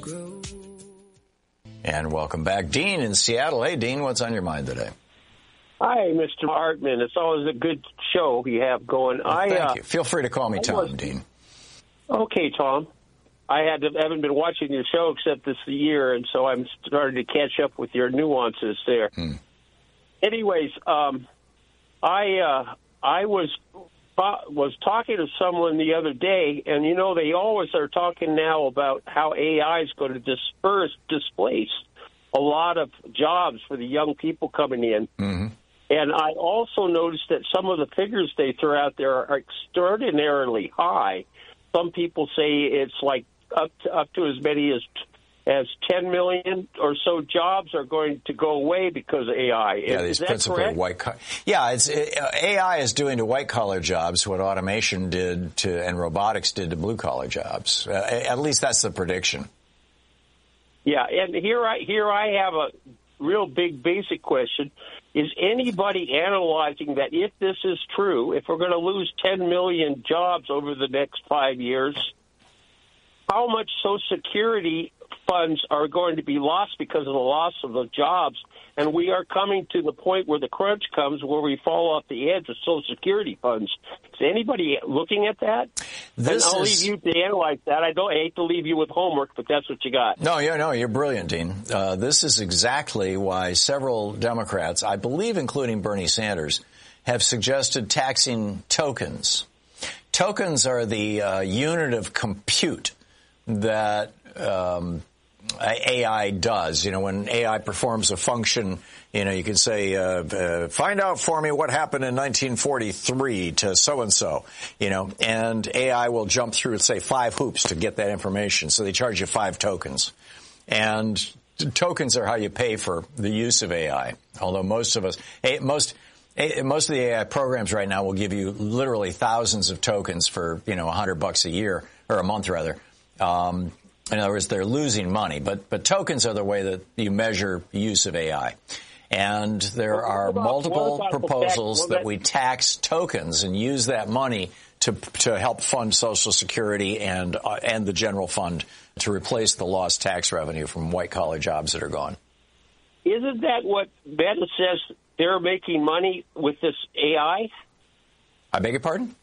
And welcome back. Dean in Seattle. Hey, Dean, what's on your mind today? Hi, Mr. Hartman. It's always a good show you have going. Thank you. Feel free to call me Tom, Dean. Okay, Tom. I haven't been watching your show except this year, and so I'm starting to catch up with your nuances there. Anyways, I was talking to someone the other day, and, you know, they always are talking now about how AI is going to displace a lot of jobs for the young people coming in. Mm-hmm. And I also noticed that some of the figures they throw out there are extraordinarily high. Some people say it's like up to as many as 10 million or so jobs are going to go away because of AI. Yeah, these principally white collar. Yeah, AI is doing to white collar jobs what automation did to and robotics did to blue collar jobs. At least that's the prediction. Yeah, and here I have a real big basic question. Is anybody analyzing that if this is true, if we're going to lose 10 million jobs over the next 5 years, how much Social Security funds are going to be lost because of the loss of the jobs? And we are coming to the point where the crunch comes where we fall off the edge of Social Security funds. Is anybody looking at that? I'll leave you to analyze that. I hate to leave you with homework, but that's what you got. No, you're brilliant, Dean. This is exactly why several Democrats, I believe including Bernie Sanders, have suggested taxing tokens. Tokens are the unit of compute that AI does. You know, when AI performs a function, you know, you can say, find out for me what happened in 1943 to so-and-so, you know, and AI will jump through, say, 5 hoops to get that information. So they charge you 5 tokens. And tokens are how you pay for the use of AI. Although most of the AI programs right now will give you literally thousands of tokens for, you know, $100 a year, or a month rather. In other words, they're losing money, but tokens are the way that you measure use of AI. And there are multiple proposals that we tax tokens and use that money to help fund Social Security and the general fund to replace the lost tax revenue from white-collar jobs that are gone. Isn't that what Meta says they're making money with this AI? I beg your pardon?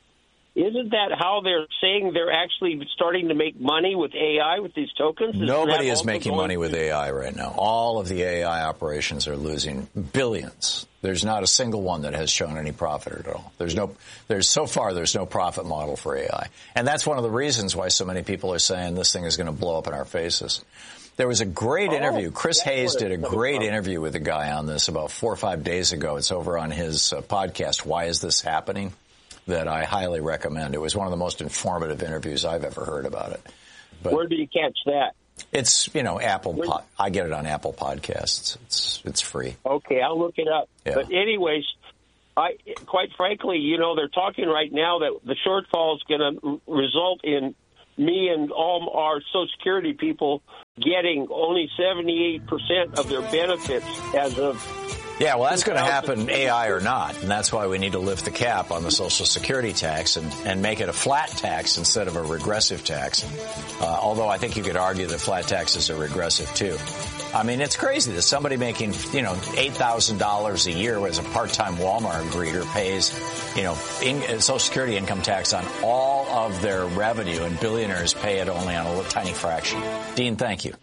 Isn't that how they're saying they're actually starting to make money with AI, with these tokens? Nobody is making money with AI right now. All of the AI operations are losing billions. There's not a single one that has shown any profit at all. There's no profit model for AI. And that's one of the reasons why so many people are saying this thing is going to blow up in our faces. There was a great interview. Chris Hayes did a great interview with a guy on this about 4 or 5 days ago. It's over on his podcast, Why Is This Happening?, that I highly recommend. It was one of the most informative interviews I've ever heard about it. But where do you catch that? It's, you know, I get it on Apple Podcasts. It's free. Okay, I'll look it up. Yeah. But anyways, quite frankly, you know, they're talking right now that the shortfall is going to result in me and all our Social Security people getting only 78% of their benefits as of... Yeah, well, that's going to happen, AI or not, and that's why we need to lift the cap on the Social Security tax and make it a flat tax instead of a regressive tax, although I think you could argue that flat taxes are regressive, too. I mean, it's crazy that somebody making, you know, $8,000 a year as a part-time Walmart greeter pays, you know, Social Security income tax on all of their revenue, and billionaires pay it only on a tiny fraction. Dean, thank you.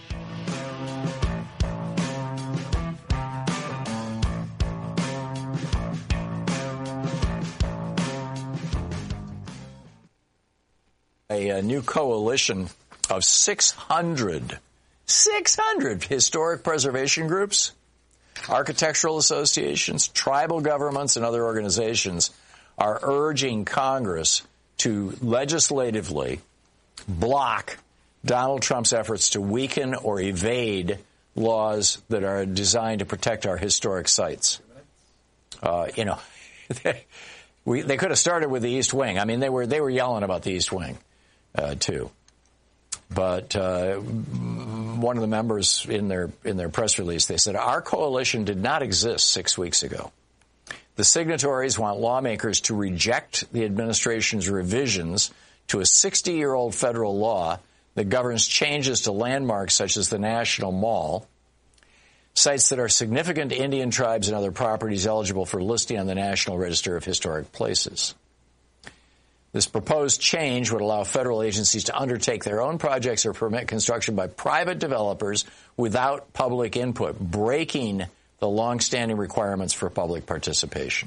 A new coalition of 600 historic preservation groups, architectural associations, tribal governments, and other organizations are urging Congress to legislatively block Donald Trump's efforts to weaken or evade laws that are designed to protect our historic sites. You know, they could have started with the East Wing. I mean, they were yelling about the East Wing. Too. But one of the members in their press release, they said, our coalition did not exist 6 weeks ago. The signatories want lawmakers to reject the administration's revisions to a 60-year-old federal law that governs changes to landmarks such as the National Mall, sites that are significant to Indian tribes and other properties eligible for listing on the National Register of Historic Places. This proposed change would allow federal agencies to undertake their own projects or permit construction by private developers without public input, breaking the long-standing requirements for public participation.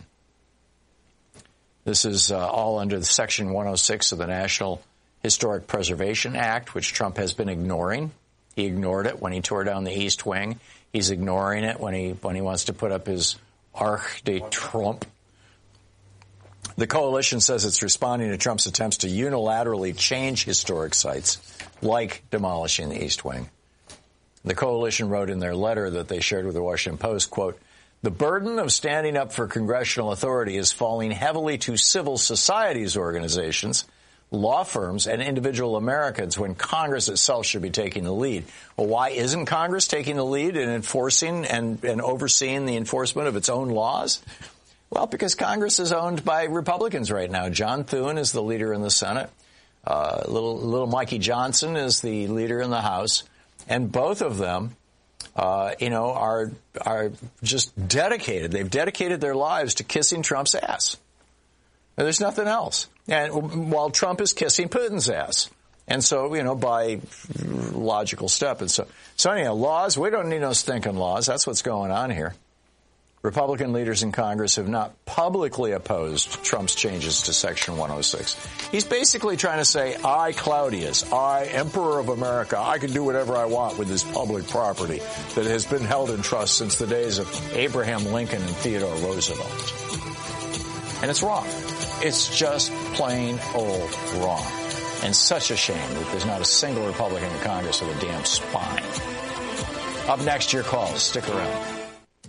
This is all under the Section 106 of the National Historic Preservation Act, which Trump has been ignoring. He ignored it when he tore down the East Wing. He's ignoring it when he wants to put up his Arc de Trump. The coalition says it's responding to Trump's attempts to unilaterally change historic sites, like demolishing the East Wing. The coalition wrote in their letter that they shared with the Washington Post, quote, "The burden of standing up for congressional authority is falling heavily to civil society's organizations, law firms, and individual Americans when Congress itself should be taking the lead." Well, why isn't Congress taking the lead in enforcing and overseeing the enforcement of its own laws? Well, because Congress is owned by Republicans right now. John Thune is the leader in the Senate. Little Mikey Johnson is the leader in the House. And both of them, are just dedicated. They've dedicated their lives to kissing Trump's ass. There's nothing else. And while Trump is kissing Putin's ass. And so, by logical step. And so anyhow, laws, we don't need no stinking laws. That's what's going on here. Republican leaders in Congress have not publicly opposed Trump's changes to Section 106. He's basically trying to say, I, Claudius, I, Emperor of America, I can do whatever I want with this public property that has been held in trust since the days of Abraham Lincoln and Theodore Roosevelt. And it's wrong. It's just plain old wrong. And such a shame that there's not a single Republican in Congress with a damn spine. Up next, your calls. Stick around.